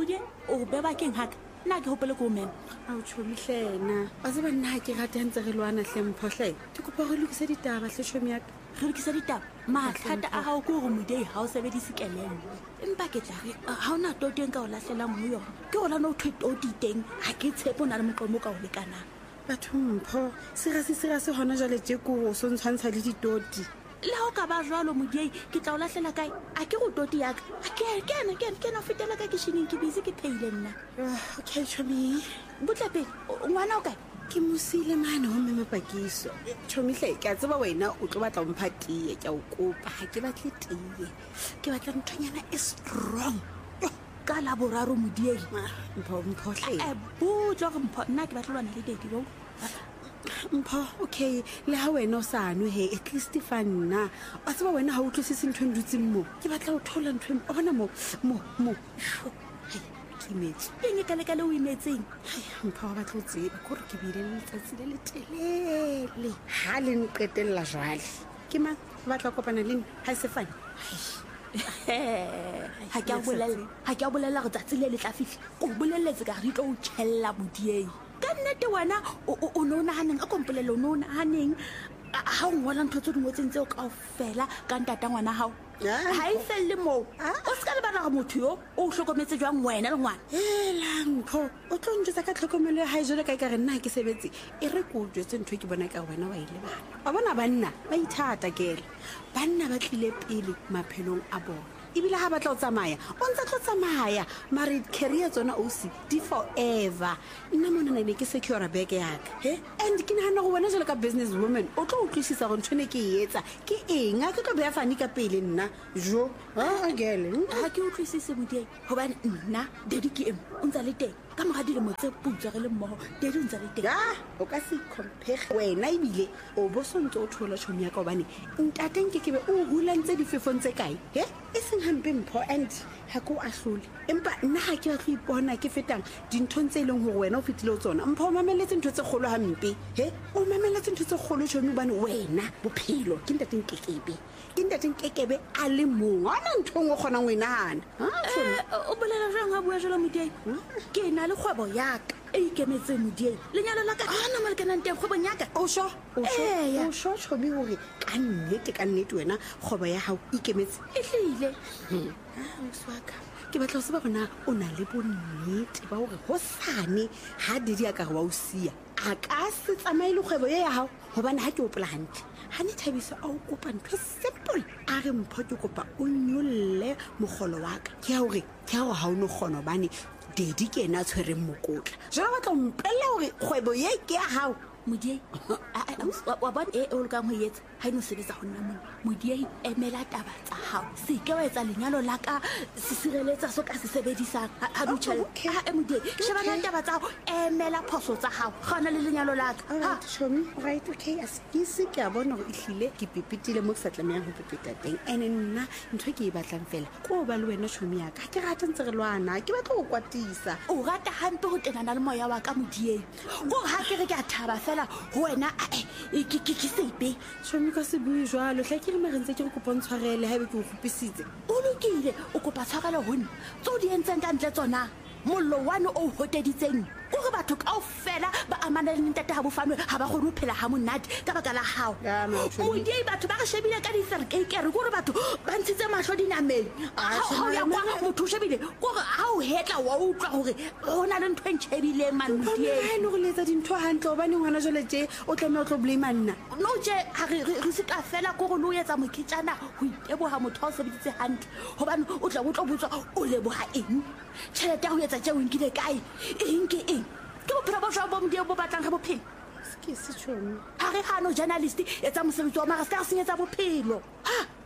modie o beba keng haka nna ke hopele ko mema ao tšhomihlena ba se ba nna ke rate ntse re lwana hlemphohle ke kopa go lokisa ditaba hle tšhomi yaka re lokisa ditaba mathata a gago ke gore modie ga o sebedise kelello empa ke tla re ga o na toteng ka o latlhelang mo yona ke gona no thwe totiteng ga ke tshepo o na le moqomo ka o lekanang batho mpho serase gona jale je ko o sontshwantsha le ditoti le ga o ka ba jalo modie ke tla o latlhela kae a ke go toti yaka ke na fetela ka kitšheneng ke busy ke pheile nna okay tšhomi botlapele ngwana o kae ke mosile mane go memapakiso tšhomihle ke a tseba wena o tlo batla ompha tee ke a o kopa ga ke batle tee ke batla nthonyana e strong ka laboraro modie mphohle botla gore mpho nna ke batla lwana le dedi bo mpho okay le ha wena o sa nwe he at least fa nna a tseba wena ha o tlosise ntho ndutseng mo ke batla o thola ntho o bona mo ke metse eng ka lekale o imetseng mpho ba batla o tseba gore ke bile le letsatsi le le telele ha le nqetella jwale ke mang batla kopana le nna ha se fane ha ke a bolela go tsatsi le le tla fitlha o boleletse ka re tlo o tšhella modieng ka nnete wena o ne o naganeng a kompolelo o ne o naganeng ga o ngwala ntho tse dingwetseng tseo kao fela ka ntata ngwana gago ga e felele moo o se ka lebala ga motho yo o tlhokometse jwang wena le ngwana elampho o tlo ntsetsa ka tlhokomelo ya gae jalo ka ka re nna ke sebetse e re ko o jetse ntho e ke bona ka wena wa ile bana wa bona banna ba ithata kele banna ba tlile pele maphelong a bona ebile ha batla o tsamaya o ntse tlo tsamaya mare career tsona o se di forever nna mona ne ke secure bag yaka and ke nahana go bona jalo ka business woman o tlo utlwisisa go ntshone ke etsa ke eng a ke tlo beya fani ka pele nna jo gele ha ke utlwisise modie gobane nna dedi ke em o ntse le teng ka moga dilemo tse putsa re le mmogo dedi o ntse le teng o ka se compare wena ebile o bo sontse o thola tšhomi ya ka gobane ntateng ke be o hulantse difefong tse kae e seng hampe mpho and ha ko ahlole empa nna ha ke batla ipona ke fetang dinthong tse leng hore wena o fetile o tsona mpho o mameletse ntho tse kgolo hampe o mameletse ntho tse kgolo tšhomi bane wena bophelo ke ntateng kekebe a le mong ona ntho ngwe kgonang o enagana o bolela jang ga bua jalo modie ke na le kgwebo yaka e ikemetse modie lenyalo la ka ana mo le kenang teng kgwebong yaka o sho tšhomi gore ka nnete wena kgwebo ya gago ikemetse e tlile swaka ke batla o seba gona o na le bonnete ba gore go sane ha dedi a ka re wa o sia a ka se tsamaile kgwebo ye ya gago gobane ha ke opola gantle ga ne Thabiso a o kopa ntho simple a re mpho ke kopa o nyolle mogolo wa ka ke ya gore ga o ne kgona bane dedi ke ena a tshwereng mokotla jalo batla o mpella gore kgwebo ye ke ya gago modie wa bona e o le ka go etsa ha ino sebetsa go nna mona modie emela taba tsa gago se ke wa etsa lenyalo la ka se sireletsa so ka se sebedisang ha du tšhela modie shebana taba tsa gago emela phoso tsa gago gona le lenyalo la ka tšhomi right okay a se ke a bona gore e hlile ke pipitile mo ke sa tlameyang go pipita teng and nna ntho ke e batlang fela ko ba le wena tšhomi ya ka ke rata ntse re lwana ke batla go kwatisa o rata hampe go tenana le moya wa ka modie go ha ke re ke a thaba fela go wena ke seipe tšhomi ka se bue jalo tla ke re merentse ke re kopa ntshwarele ha ebe ke o gopisitse o lokile o kopa tshwarelo go nna tse o di entseng ka ntle tsona mollo wane o hoteditseng gore batho kaofela ba amana le ntate ga bofanwe ga ba kgone go phela ga monate ka baka la gago modie batho ba re shebile ka diserkeikere kore batho ba ntshitse matlho dinameng ga o ya kwa motho o shebile kore ga o hetla wa utlwa gore go na le ntho e ntšhebileng manmodie go letsa dintho gantle gobane ngwana jale je o tlamea o tlo blame nna no je re seka fela kore le o etsa moketšana go iteboga motho ga o sebeditse gantle gobane o tla bo tlo botswa o leboga eng tšhelete ya go etsa tšeo nkile kae eng ke eng ke bophelo bo jwa bo modie bo batlang ge bophelo ke se tšhomi ga re gano journalist etsa mosebetsi wa mara se ka senyetsa bophelo